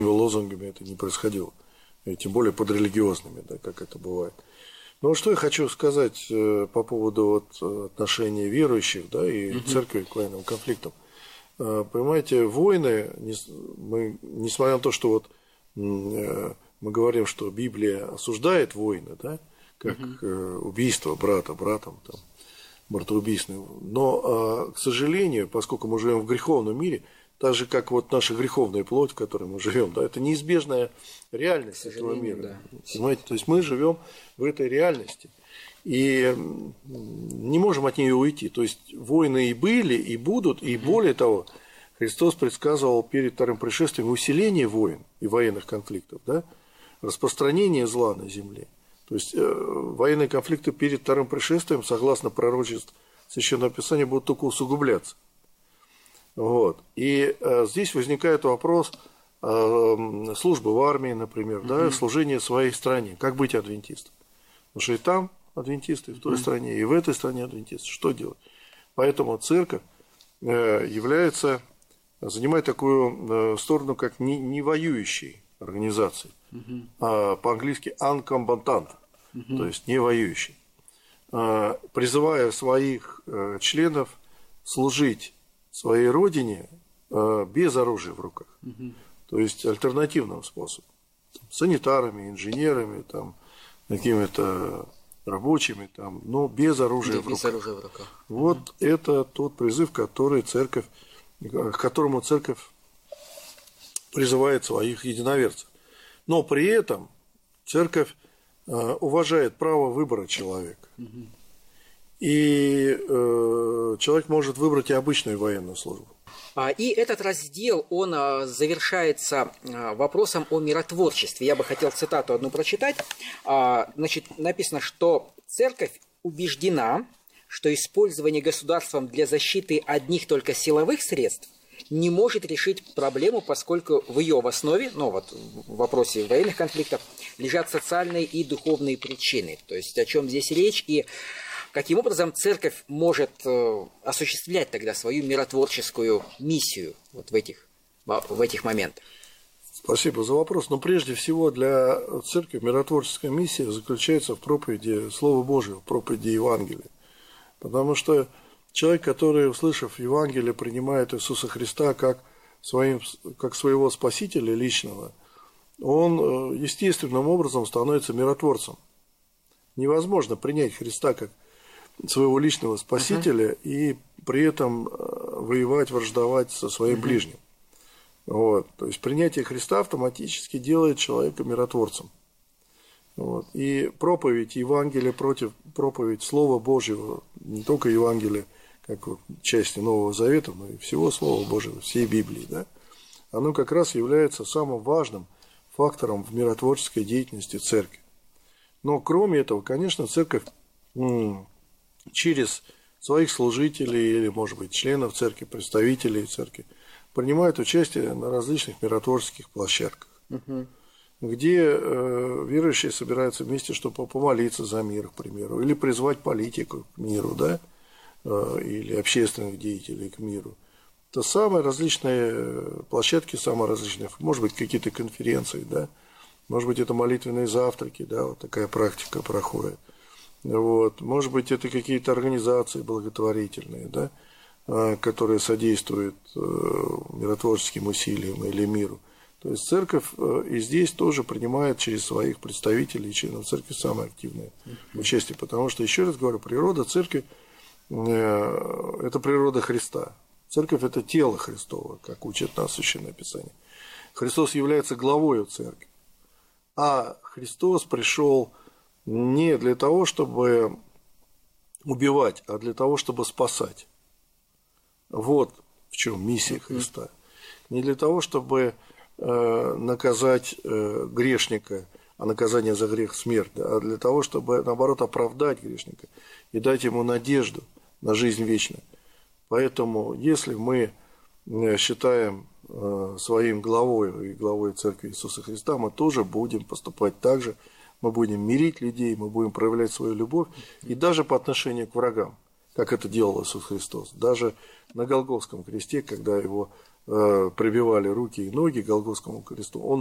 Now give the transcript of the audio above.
лозунгами это не происходило, и тем более под религиозными, да, как это бывает. Ну, что я хочу сказать по поводу отношения верующих, да, и церкви к военным конфликтам. Понимаете, войны, несмотря на то, что мы говорим, что Библия осуждает войны, да, как убийство брата братом, там, братоубийственное, но, к сожалению, поскольку мы живем в греховном мире, так же, как наша греховная плоть, в которой мы живем, да, это неизбежная реальность этого мира. Да. Понимаете? То есть мы живем в этой реальности и не можем от нее уйти. То есть войны и были, и будут, и более того, Христос предсказывал перед вторым пришествием усиление войн и военных конфликтов, да, распространение зла на земле. То есть военные конфликты перед вторым пришествием, согласно пророчеству Священного Писания, будут только усугубляться. И здесь возникает вопрос службы в армии, например, да, служения своей стране. Как быть адвентистом? Потому что и там адвентисты, и в той стране, и в этой стране адвентисты. Что делать? Поэтому церковь занимает такую сторону, как не воюющей организации, а по-английски uncombatant, то есть не воюющий, призывая своих членов служить своей родине без оружия в руках, то есть альтернативным способом, санитарами, инженерами, там, какими-то рабочими, там, но без оружия в руках. Вот это тот призыв, к которому церковь призывает своих единоверцев. Но при этом церковь уважает право выбора человека. И человек может выбрать и обычную военную службу. И этот раздел, он завершается вопросом о миротворчестве. Я бы хотел цитату одну прочитать. Значит, написано, что церковь убеждена, что использование государством для защиты одних только силовых средств не может решить проблему, поскольку в ее основе, в вопросе военных конфликтов, лежат социальные и духовные причины. То есть о чем здесь речь и каким образом церковь может осуществлять тогда свою миротворческую миссию в этих моментах? Спасибо за вопрос. Но прежде всего для церкви миротворческая миссия заключается в проповеди Слова Божьего, в проповеди Евангелия. Потому что человек, который, услышав Евангелие, принимает Иисуса Христа как своего Спасителя личного, он естественным образом становится миротворцем. Невозможно принять Христа как своего личного Спасителя и при этом воевать, враждовать со своим ближним. То есть принятие Христа автоматически делает человека миротворцем. И проповедь Евангелия против проповедь Слова Божьего, не только Евангелия, как части Нового Завета, но и всего Слова Божьего, всей Библии, да, оно как раз является самым важным фактором в миротворческой деятельности церкви. Но кроме этого, конечно, церковь через своих служителей или, может быть, членов церкви, представителей церкви принимает участие на различных миротворческих площадках, где верующие собираются вместе, чтобы помолиться за мир, к примеру, или призвать политику к миру, да, или общественных деятелей к миру. Это самые различные площадки, самые различные, может быть, какие-то конференции, да, может быть, это молитвенные завтраки, да, вот такая практика проходит. Может быть, это какие-то организации благотворительные, да, которые содействуют миротворческим усилиям или миру. То есть церковь и здесь тоже принимает через своих представителей и членов церкви самое активное участие, потому что, еще раз говорю, природа церкви – это природа Христа. Церковь – это тело Христово, как учит нас Священное Писание. Христос является главою церкви, а Христос пришел не для того, чтобы убивать, а для того, чтобы спасать. Вот в чем миссия Христа. Не для того, чтобы наказать грешника, а наказание за грех – смерть, а для того, чтобы, наоборот, оправдать грешника и дать ему надежду на жизнь вечную. Поэтому, если мы считаем своим главой и главой Церкви Иисуса Христа, мы тоже будем поступать так же, мы будем мирить людей, мы будем проявлять свою любовь, и даже по отношению к врагам, как это делал Иисус Христос. Даже на Голгофском кресте, когда его прибивали руки и ноги к Голгофскому кресту, он